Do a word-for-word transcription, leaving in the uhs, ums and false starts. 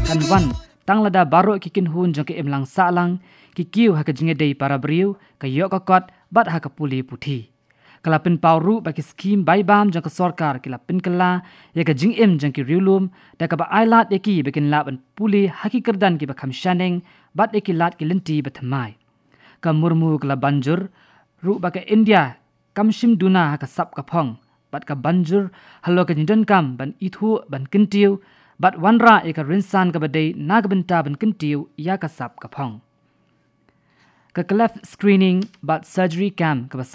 kan wan tang lada baro ki kin hun jong ke emlang salang ki kiu ha ka jinge dei para briu ka yo ka kot bat ha ka puli puthi kalapin pauru ba ki skim bai bam jong ka sarkar ki lapin kala ya ka jing em jong ki riulum da ka ba ailat e ki bekin laban puli haki kerdan ki ba kham shaneng bat e ki lat ki linti ba thamai ka murmu kala banjur ru ba ka India kam shim duna ha ka sap ka phong bat ka banjur halo ka nidon kam ban ithu ban kintiu bat wanra e ka rinsan ka badai nag benta ban kintiu ya ka sap ka phong ka cleft screening bat surgery cam ka